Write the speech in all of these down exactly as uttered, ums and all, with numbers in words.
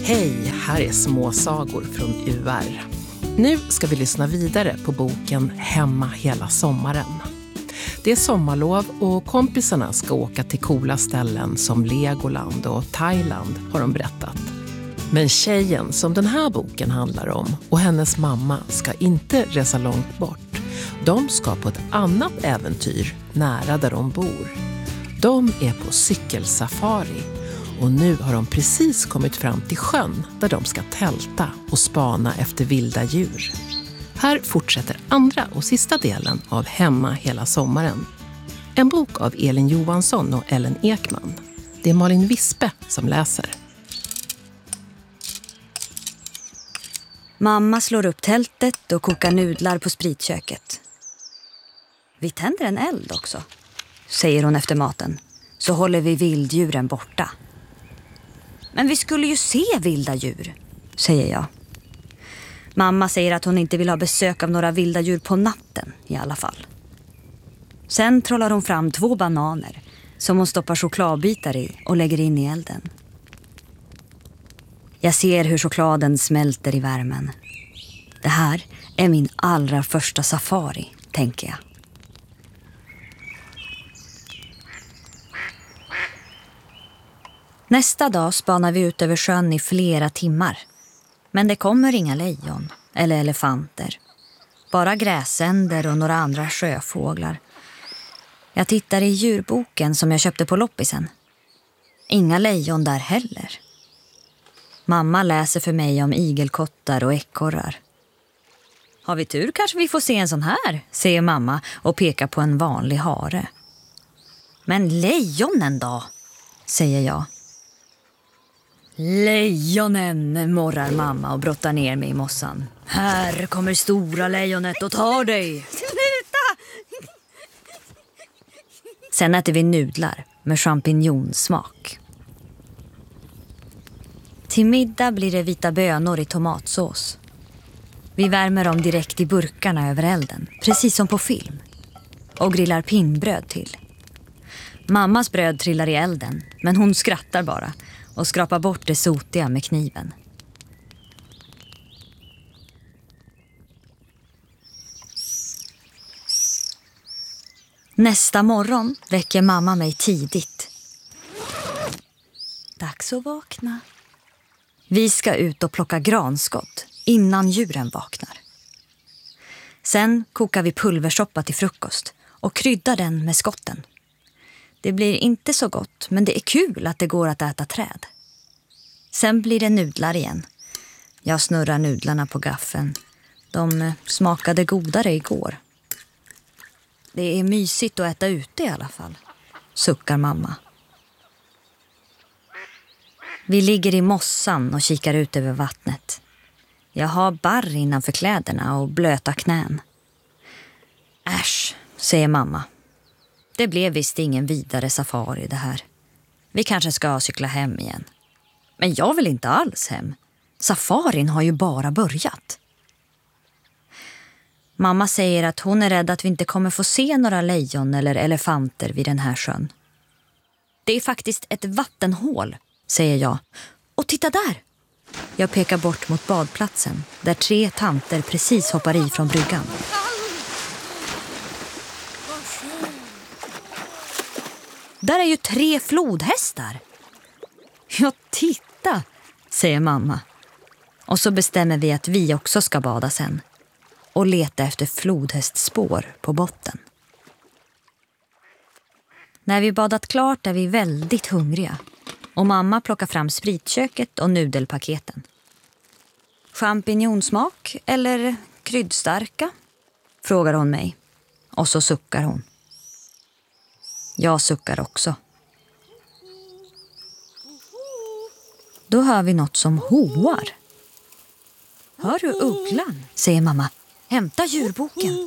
Hej, här är småsagor från U R. Nu ska vi lyssna vidare på boken Hemma hela sommaren. Det är sommarlov och kompisarna ska åka till coola ställen som Legoland och Thailand, har de berättat. Men tjejen som den här boken handlar om och hennes mamma ska inte resa långt bort. De ska på ett annat äventyr nära där de bor. De är på cykelsafari och nu har de precis kommit fram till sjön där de ska tälta och spana efter vilda djur. Här fortsätter andra och sista delen av Hemma hela sommaren. En bok av Elin Johansson och Ellen Ekman. Det är Malin Vispe som läser. Mamma slår upp tältet och kokar nudlar på spritköket. Vi tänder en eld också, säger hon efter maten. Så håller vi vilddjuren borta. Men vi skulle ju se vilda djur, säger jag. Mamma säger att hon inte vill ha besök av några vilda djur på natten i alla fall. Sen trollar hon fram två bananer som hon stoppar chokladbitar i och lägger in i elden. Jag ser hur chokladen smälter i värmen. Det här är min allra första safari, tänker jag. Nästa dag spanar vi ut över sjön i flera timmar. Men det kommer inga lejon eller elefanter. Bara gräsänder och några andra sjöfåglar. Jag tittar i djurboken som jag köpte på loppisen. Inga lejon där heller. Mamma läser för mig om igelkottar och ekorrar. Har vi tur kanske vi får se en sån här, säger mamma och pekar på en vanlig hare. Men lejonen då, säger jag. Lejonen, morrar mamma och brottar ner mig i mossan. Här kommer stora lejonet och tar dig. Sluta! Sen äter vi nudlar med champinjonsmak. Till middag blir det vita bönor i tomatsås. Vi värmer dem direkt i burkarna över elden, precis som på film. Och grillar pinnbröd till. Mammas bröd trillar i elden, men hon skrattar bara och skrapar bort det sotiga med kniven. Nästa morgon väcker mamma mig tidigt. Dags att vakna. Vi ska ut och plocka granskott innan djuren vaknar. Sen kokar vi pulversoppa till frukost och kryddar den med skotten. Det blir inte så gott, men det är kul att det går att äta träd. Sen blir det nudlar igen. Jag snurrar nudlarna på gaffeln. De smakade godare igår. Det är mysigt att äta ute i alla fall, suckar mamma. Vi ligger i mossan och kikar ut över vattnet. Jag har barr innanför kläderna och blöta knän. Äsch, säger mamma. Det blev visst ingen vidare safari det här. Vi kanske ska cykla hem igen. Men jag vill inte alls hem. Safarin har ju bara börjat. Mamma säger att hon är rädd att vi inte kommer få se några lejon eller elefanter vid den här sjön. Det är faktiskt ett vattenhål, säger jag. Och titta där! Jag pekar bort mot badplatsen där tre tanter precis hoppar i från bryggan. Där är ju tre flodhästar. Ja, titta, säger mamma. Och så bestämmer vi att vi också ska bada sen. Och leta efter flodhästspår på botten. När vi badat klart är vi väldigt hungriga. Och mamma plockar fram spritköket och nudelpaketen. Champinjonsmak eller kryddstarka? Frågar hon mig. Och så suckar hon. Jag suckar också. Då hör vi något som hoar. Hör du ugglan? Säger mamma. Hämta djurboken.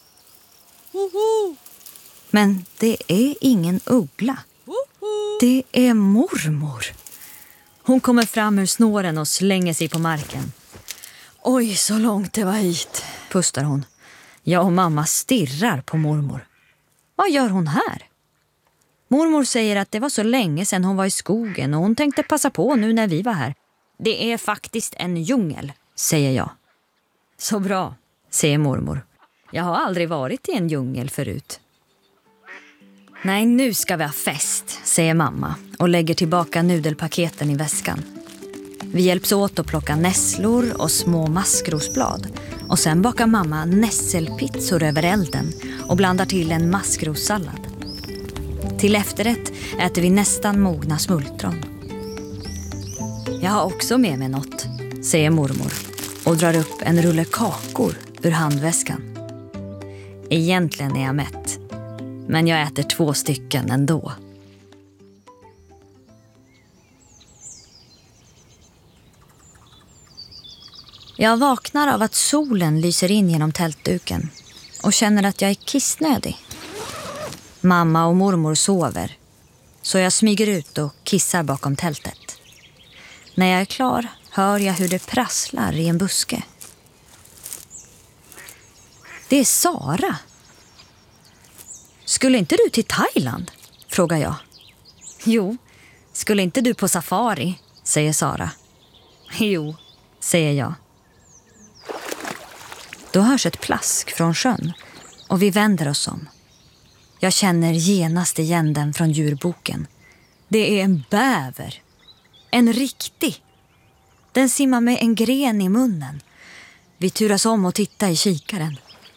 Men det är ingen uggla. Det är mormor. Hon kommer fram ur snåren och slänger sig på marken. Oj, så långt det var hit, pustar hon. Jag och mamma stirrar på mormor. Vad gör hon här? Mormor säger att det var så länge sedan hon var i skogen och hon tänkte passa på nu när vi var här. Det är faktiskt en djungel, säger jag. Så bra, säger mormor. Jag har aldrig varit i en djungel förut. Nej, nu ska vi ha fest, säger mamma och lägger tillbaka nudelpaketen i väskan. Vi hjälps åt att plocka nässlor och små maskrosblad. Och sen bakar mamma nässelpizzor över elden och blandar till en maskrossallad. Till efterrätt äter vi nästan mogna smultron. Jag har också med mig något, säger mormor och drar upp en rulle kakor ur handväskan. Egentligen är jag mätt, men jag äter två stycken ändå. Jag vaknar av att solen lyser in genom tältduken och känner att jag är kissnödig. Mamma och mormor sover, så jag smyger ut och kissar bakom tältet. När jag är klar hör jag hur det prasslar i en buske. Det är Sara. Skulle inte du till Thailand? Frågar jag. Jo, skulle inte du på safari? Säger Sara. Jo, säger jag. Då hörs ett plask från sjön och vi vänder oss om. Jag känner genast igen den från djurboken. Det är en bäver. En riktig. Den simmar med en gren i munnen. Vi turas om och tittar i kikaren.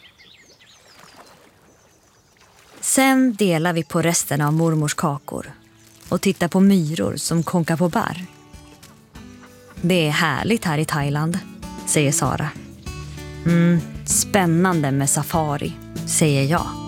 Sen delar vi på resten av mormors kakor och tittar på myror som konkar på barr. Det är härligt här i Thailand, säger Sara. Mm, spännande med safari, säger jag.